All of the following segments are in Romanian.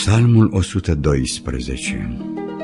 Psalmul 112.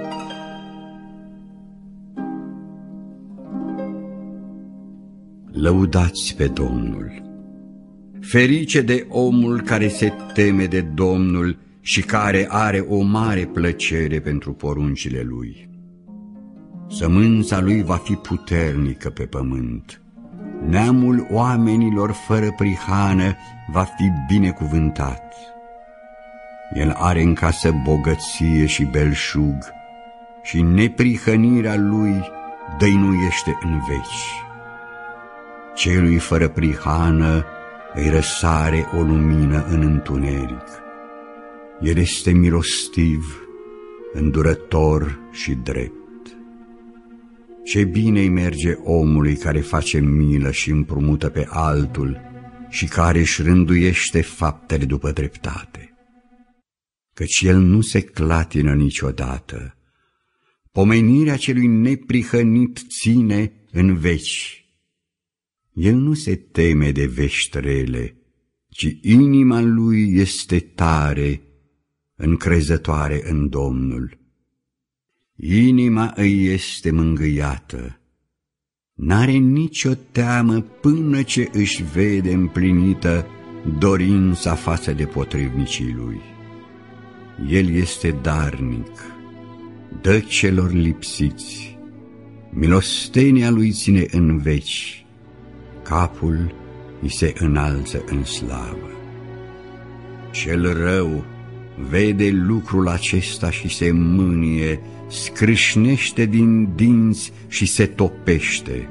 Lăudați pe Domnul! Ferice de omul care se teme de Domnul și care are o mare plăcere pentru poruncile Lui. Sămânța Lui va fi puternică pe pământ. Neamul oamenilor fără prihană va fi binecuvântat. El are în casă bogăție și belșug și neprihănirea Lui dăinuiește în veci. Celui fără prihană îi răsare o lumină în întuneric. El este milostiv, îndurător și drept. Ce bine îi merge omului care face milă și împrumută pe altul și care își rânduiește faptele după dreptate. Căci el nu se clatină niciodată. Pomenirea celui neprihănit ține în veci. El nu se teme de vești rele, ci inima lui este tare, încrezătoare în Domnul. Inima îi este mângâiată. N-are nicio teamă până ce își vede împlinită dorința față de potrivnicii lui. El este darnic, dă celor lipsiți, milostenia lui ține în veci, capul îi se înalță în slavă. Cel rău vede lucrul acesta și se mânie, scrâșnește din dinți și se topește.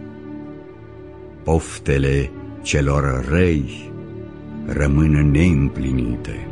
Poftele celor răi rămân neîmplinite.